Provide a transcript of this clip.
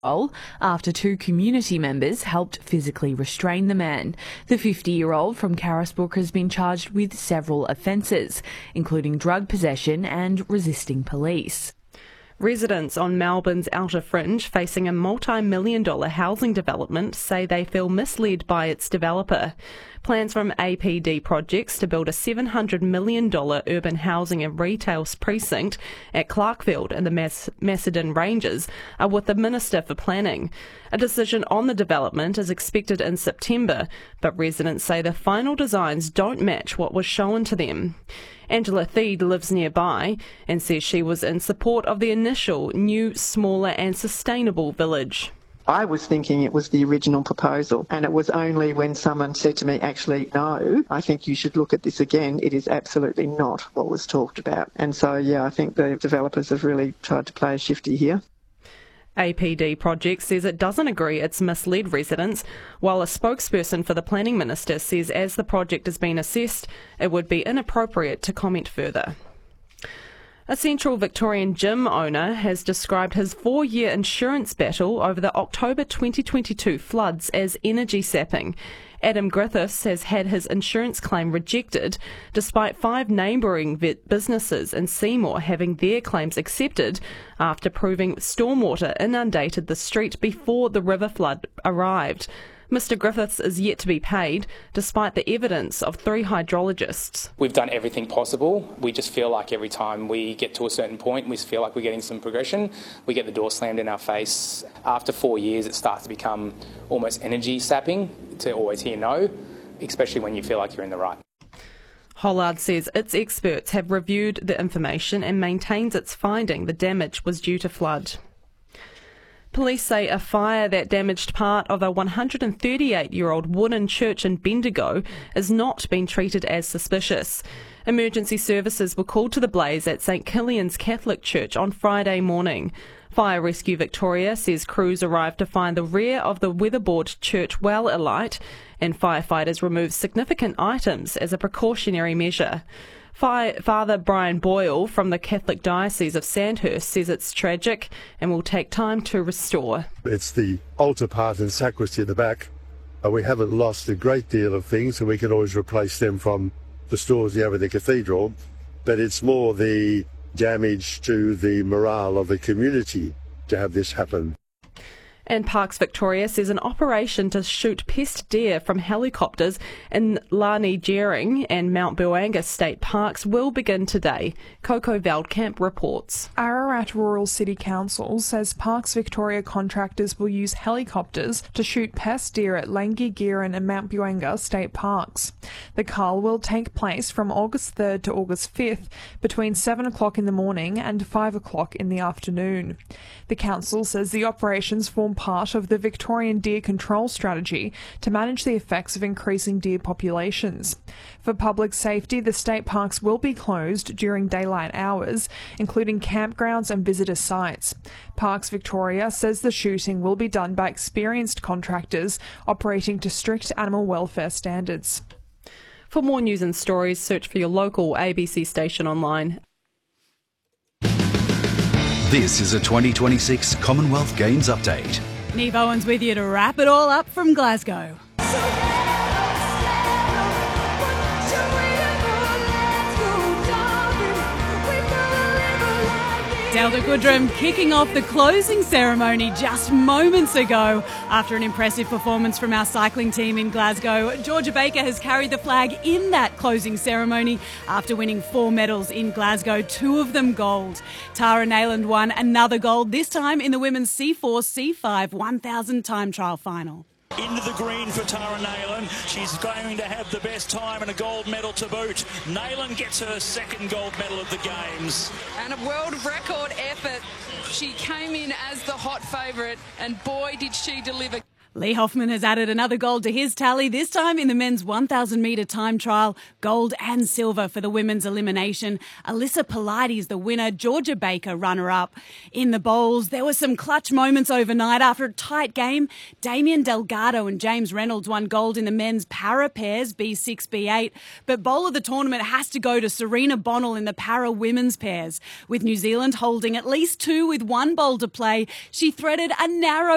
after two community members helped physically restrain the man. The 50-year-old from Carisbrook has been charged with several offences, including drug possession and resisting police. Residents on Melbourne's outer fringe facing a multi-million-dollar housing development say they feel misled by its developer. Plans from APD Projects to build a $700 million urban housing and retail precinct at Clarkfield in the Macedon Ranges are with the Minister for Planning. A decision on the development is expected in September, but residents say the final designs don't match what was shown to them. Angela Theed lives nearby and says she was in support of the initial new, smaller and sustainable village. I was thinking it was the original proposal, and it was only when someone said to me, actually, no, I think you should look at this again. It is absolutely not what was talked about. And so, I think the developers have really tried to play a shifty here. APD Project says it doesn't agree it's misled residents, while a spokesperson for the Planning Minister says as the project has been assessed, it would be inappropriate to comment further. A Central Victorian gym owner has described his 4-year insurance battle over the October 2022 floods as energy sapping. Adam Griffiths has had his insurance claim rejected, despite 5 neighbouring businesses in Seymour having their claims accepted after proving stormwater inundated the street before the river flood arrived. Mr Griffiths is yet to be paid, despite the evidence of 3 hydrologists. We've done everything possible. We just feel like every time we get to a certain point, we feel like we're getting some progression. We get the door slammed in our face. After 4 years, it starts to become almost energy sapping to always hear no, especially when you feel like you're in the right. Hollard says its experts have reviewed the information and maintains its finding the damage was due to flood. Police say a fire that damaged part of a 138-year-old wooden church in Bendigo is not being treated as suspicious. Emergency services were called to the blaze at St Killian's Catholic Church on Friday morning. Fire Rescue Victoria says crews arrived to find the rear of the weatherboard church well alight, and firefighters removed significant items as a precautionary measure. Father Brian Boyle from the Catholic Diocese of Sandhurst says it's tragic and will take time to restore. It's the altar part and sacristy at the back. We haven't lost a great deal of things, and we can always replace them from the stores we have at the cathedral, but it's more the damage to the morale of the community to have this happen. And Parks Victoria says an operation to shoot pest deer from helicopters in Lani Gering and Mount Buanga State Parks will begin today. Coco Veldkamp reports. Ararat Rural City Council says Parks Victoria contractors will use helicopters to shoot pest deer at Langi Gering and Mount Buanga State Parks. The cull will take place from August 3rd to August 5th between 7 o'clock in the morning and 5 o'clock in the afternoon. The council says the operations form part of the Victorian Deer Control Strategy to manage the effects of increasing deer populations. For public safety, the state parks will be closed during daylight hours, including campgrounds and visitor sites. Parks Victoria says the shooting will be done by experienced contractors operating to strict animal welfare standards. For more news and stories, search for your local ABC station online. This is a 2026 Commonwealth Games update. Neve Owens with you to wrap it all up from Glasgow. Delta Goodrum kicking off the closing ceremony just moments ago. After an impressive performance from our cycling team in Glasgow, Georgia Baker has carried the flag in that closing ceremony after winning 4 medals in Glasgow, 2 of them gold. Tara Nayland won another gold, this time in the women's C4-C5 1,000 time trial final. Into the green for Tara Nayland. She's going to have the best time and a gold medal to boot. Nayland gets her 2nd gold medal of the Games. And a world record effort. She came in as the hot favourite, and boy did she deliver. Lee Hoffman has added another gold to his tally, this time in the men's 1,000 metre time trial, gold and silver for the women's elimination. Alyssa Pilates the winner, Georgia Baker runner-up. In the bowls, there were some clutch moments overnight after a tight game. Damien Delgado and James Reynolds won gold in the men's para pairs, B6, B8. But bowl of the tournament has to go to Serena Bonnell in the para women's pairs. With New Zealand holding at least 2 with 1 bowl to play, she threaded a narrow